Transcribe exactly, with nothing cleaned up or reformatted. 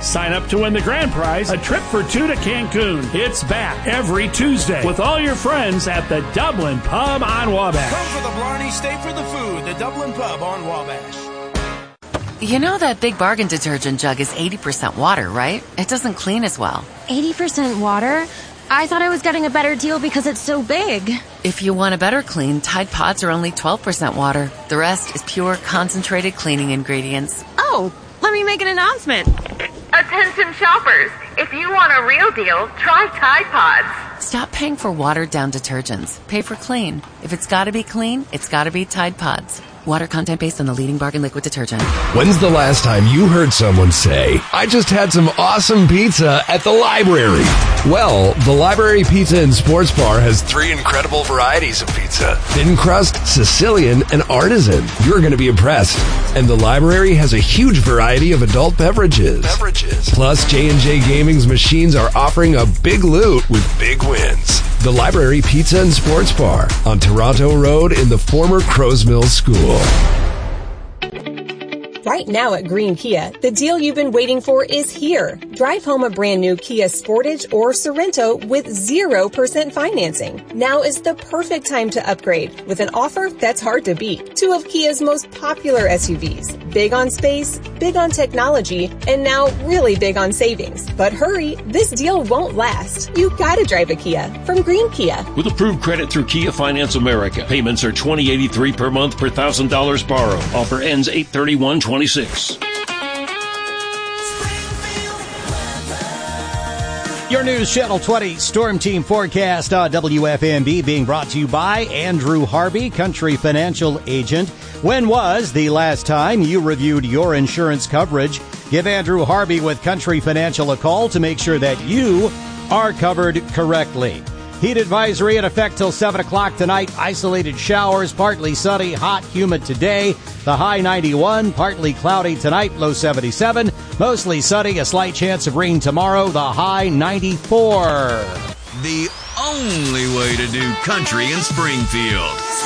Sign up to win the grand prize, a trip for two to Cancun. It's back every Tuesday with all your friends at the Dublin Pub on Wabash. Come for the Blarney, stay for the food. The Dublin Pub on Wabash. You know that Big Bargain detergent jug is eighty percent water, right? It doesn't clean as well. eighty percent water? I thought I was getting a better deal because it's so big. If you want a better clean, Tide Pods are only twelve percent water. The rest is pure, concentrated cleaning ingredients. Oh, let me make an announcement. Attention shoppers, if you want a real deal, try Tide Pods. Stop paying for watered-down detergents. Pay for clean. If it's gotta be clean, it's gotta be Tide Pods. Water content based on the leading bargain liquid detergent. When's the last time you heard someone say, I just had some awesome pizza at the library? Well, the Library Pizza and Sports Bar has three incredible varieties of pizza. Thin crust, Sicilian, and artisan. You're going to be impressed. And the library has a huge variety of adult beverages. Beverages. Plus, J and J Gaming's machines are offering a big loot with big wins. The Library Pizza and Sports Bar on Toronto Road in the former Crows Mill School. Right now at Green Kia, the deal you've been waiting for is here. Drive home a brand new Kia Sportage or Sorento with zero percent financing. Now is the perfect time to upgrade with an offer that's hard to beat. Two of Kia's most popular S U Vs. Big on space, big on technology, and now really big on savings. But hurry, this deal won't last. You gotta drive a Kia from Green Kia. With approved credit through Kia Finance America, payments are twenty dollars and eighty-three cents per month per one thousand dollars borrowed. Offer ends eight thirty-one twenty-six. Your News Channel twenty Storm Team forecast on W F M B being brought to you by Andrew Harvey, Country Financial Agent. When was the last time you reviewed your insurance coverage? Give Andrew Harvey with Country Financial a call to make sure that you are covered correctly. Heat advisory in effect till seven o'clock tonight. Isolated showers, partly sunny, hot, humid today. The high ninety-one, partly cloudy tonight, low seventy-seven. Mostly sunny, a slight chance of rain tomorrow, the high ninety-four. The only way to do country in Springfield.